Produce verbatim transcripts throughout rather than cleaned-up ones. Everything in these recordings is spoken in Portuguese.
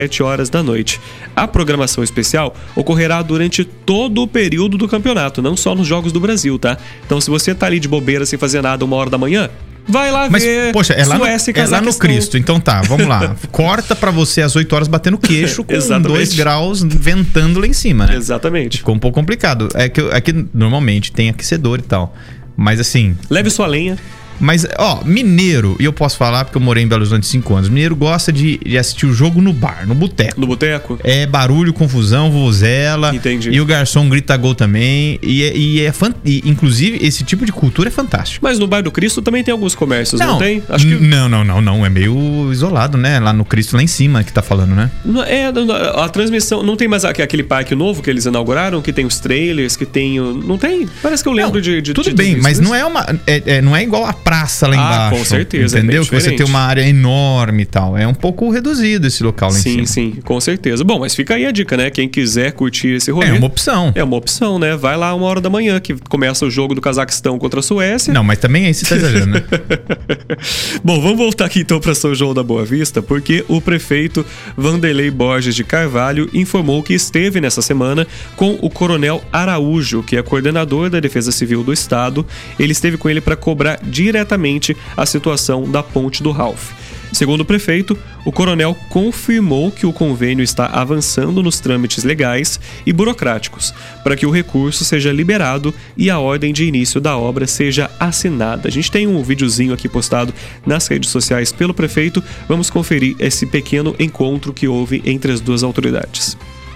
sete horas da noite. A programação especial ocorrerá durante todo o período do campeonato, não só nos Jogos do Brasil, tá? Então, se você tá ali de bobeira sem fazer nada uma hora da manhã, vai lá Mas, ver. Poxa, é lá, no, é lá no Cristo. Então tá, vamos lá. Corta pra você às oito horas batendo queixo com dois graus ventando lá em cima, né? Exatamente. Ficou um pouco complicado. É que, é que normalmente tem aquecedor e tal. Mas assim... Leve sua lenha. Mas, ó, mineiro, e eu posso falar porque eu morei em Belo Horizonte cinco anos, mineiro gosta de, de assistir o jogo no bar, no boteco. No boteco? É barulho, confusão, vovuzela. Entendi. E o garçom grita gol também. E, é, e, é fan... e inclusive, esse tipo de cultura é fantástico. Mas no Bar do Cristo também tem alguns comércios, não, não tem? Acho que... Não, não, não, não. É meio isolado, né? Lá no Cristo, lá em cima, que tá falando, né? É, a transmissão... Não tem mais aquele parque novo que eles inauguraram, que tem os trailers, que tem... O... Não tem? Parece que eu lembro não, de, de... Tudo de, bem, de mas não é, uma, é, é, não é igual a praça lá embaixo. Ah, com certeza. Entendeu? É que você tem uma área enorme e tal. É um pouco reduzido esse local lá em sim, cima. Sim, sim, com certeza. Bom, mas fica aí a dica, né? Quem quiser curtir esse rolê... É uma opção. É uma opção, né? Vai lá uma hora da manhã, que começa o jogo do Cazaquistão contra a Suécia. Não, mas também aí você tá exagerando, né? Bom, vamos voltar aqui então para São João da Boa Vista, porque o prefeito Vanderlei Borges de Carvalho informou que esteve nessa semana com o Coronel Araújo, que é coordenador da Defesa Civil do Estado. Ele esteve com ele para cobrar diretamente a situação da ponte do Ralph. Segundo o prefeito, o coronel confirmou que o convênio está avançando nos trâmites legais e burocráticos para que o recurso seja liberado e a ordem de início da obra seja assinada. A gente tem um videozinho aqui postado nas redes sociais pelo prefeito. Vamos conferir esse pequeno encontro que houve entre as duas autoridades.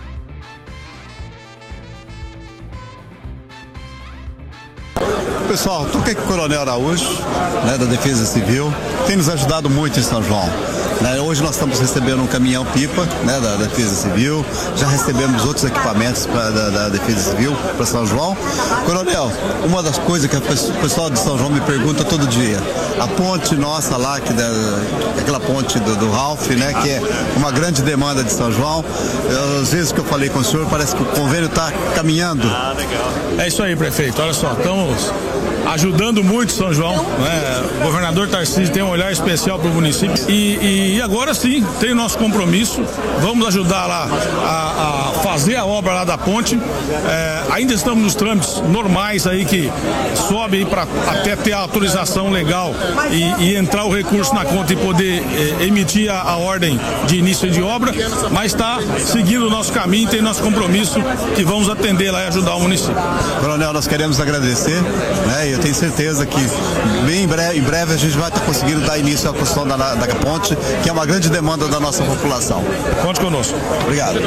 Pessoal, estou aqui com o Coronel Araújo, né, da Defesa Civil, tem nos ajudado muito em São João. Né? Hoje nós estamos recebendo um caminhão-pipa, né, da Defesa Civil, já recebemos outros equipamentos pra, da, da Defesa Civil para São João. Coronel, uma das coisas que o pessoal de São João me pergunta todo dia, a ponte nossa lá, que da, aquela ponte do, do Ralph, né, que é uma grande demanda de São João, eu, às vezes que eu falei com o senhor, parece que o convênio está caminhando. Ah, legal. É isso aí, prefeito, olha só, estamos ajudando muito São João, né? O governador Tarcísio tem um olhar especial para o município e, e agora sim tem o nosso compromisso, vamos ajudar lá a, a fazer a obra lá da ponte. É, ainda estamos nos trâmites normais aí que sobe aí para até ter a autorização legal e, e entrar o recurso na conta e poder é, emitir a, a ordem de início de obra, mas está seguindo o nosso caminho, tem nosso compromisso que vamos atender lá e ajudar o município. Coronel, nós queremos agradecer, né? Eu tenho certeza que bem em breve, em breve a gente vai estar conseguindo dar início à construção da, da ponte, que é uma grande demanda da nossa população. Conte conosco. Obrigado.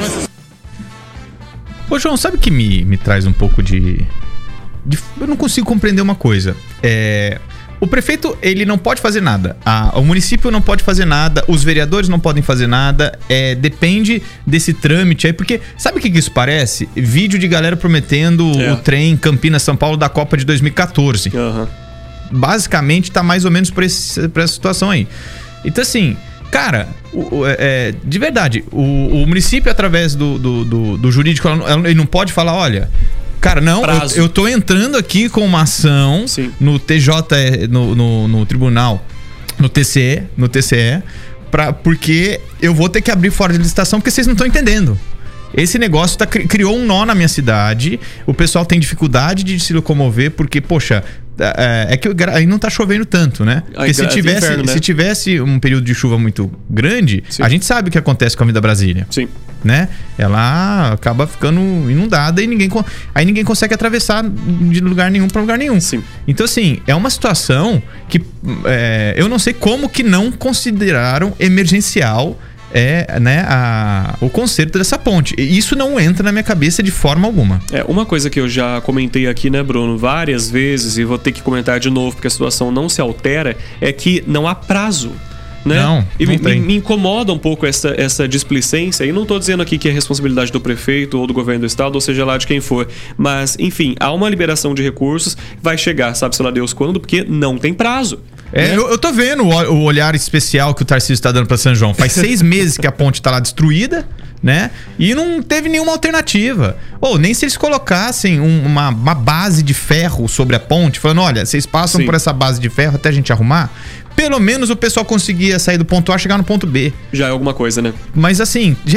Ô, João, sabe o que me, me traz um pouco de, de... Eu não consigo compreender uma coisa. É... O prefeito, ele não pode fazer nada. A, o município não pode fazer nada. Os vereadores não podem fazer nada. É, depende desse trâmite aí. Porque, sabe o que, que isso parece? Vídeo de galera prometendo é. o trem Campinas-São Paulo da Copa de dois mil e quatorze. Uhum. Basicamente, tá mais ou menos por, esse, por essa situação aí. Então, assim... Cara, o, o, é, de verdade, o, o município, através do, do, do, do jurídico, ele não pode falar, olha... Cara, não, eu, eu tô entrando aqui com uma ação Sim. no T J, no, no, no tribunal, no T C E, no T C E, pra, porque eu vou ter que abrir fora de licitação porque vocês não estão entendendo. Esse negócio tá, criou um nó na minha cidade, o pessoal tem dificuldade de se locomover porque, poxa... É que aí não tá chovendo tanto, né? Porque se tivesse, inferno, né? se tivesse um período de chuva muito grande, Sim. a gente sabe o que acontece com a Avenida Brasília. Sim. Né? Ela acaba ficando inundada e ninguém, aí ninguém consegue atravessar de lugar nenhum para lugar nenhum. Sim. Então, assim, é uma situação que é, eu não sei como que não consideraram emergencial é, né, a, o conserto dessa ponte. Isso não entra na minha cabeça de forma alguma. É, uma coisa que eu já comentei aqui, né, Bruno, várias vezes, e vou ter que comentar de novo porque a situação não se altera, é que não há prazo. Né? Não, e não me, tem. me incomoda um pouco essa, essa displicência, e não estou dizendo aqui que é responsabilidade do prefeito ou do governo do estado, ou seja lá de quem for, mas enfim, há uma liberação de recursos, vai chegar, sabe-se lá Deus quando, porque não tem prazo. É, né? eu, eu tô vendo o, o olhar especial que o Tarcísio está dando para São João. Faz seis meses que a ponte tá lá destruída, né? E não teve nenhuma alternativa. Ou nem se eles colocassem um, uma, uma base de ferro sobre a ponte, falando, olha, vocês passam Sim. por essa base de ferro até a gente arrumar, pelo menos o pessoal conseguia sair do ponto A e chegar no ponto B. Já é alguma coisa, né? Mas assim,